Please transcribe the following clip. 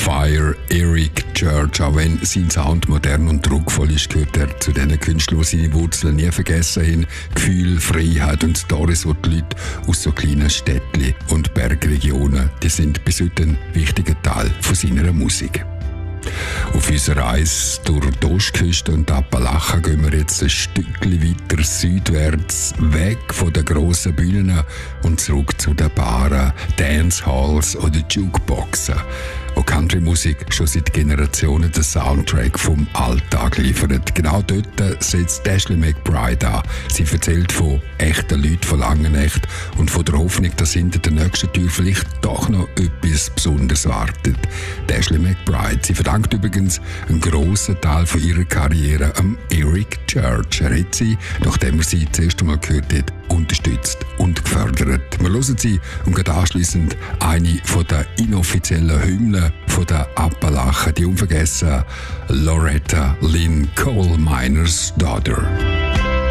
Fire, Eric Church. Auch wenn sein Sound modern und druckvoll ist, gehört er zu den Künstlern, die seine Wurzeln nie vergessen haben. Gefühl, Freiheit und Storys, die die Leute aus so kleinen Städtchen und Bergregionen, die sind bis heute ein wichtiger Teil von seiner Musik. Auf unserer Reise durch die Ostküste und die Appalachen gehen wir jetzt ein Stückchen weiter südwärts, weg von den grossen Bühnen und zurück zu den Baren, Dancehalls oder Jukeboxen, wo Country-Musik schon seit Generationen den Soundtrack vom Alltag liefert. Genau dort setzt Ashley McBryde an. Sie erzählt von echten Leuten von Langenecht und von der Hoffnung, dass hinter der nächsten Tür vielleicht doch noch etwas Besonderes wartet. Ashley McBryde, sie verdankt übrigens einen grossen Teil von ihrer Karriere am Eric Church. Er hat sie, nachdem er sie das erste Mal gehört hat, unterstützt und gefördert. Wir hören sie und gehen anschliessend eine von den inoffiziellen Hymnen von den Appalachen, die unvergessen Loretta Lynn Coal Miners Daughter.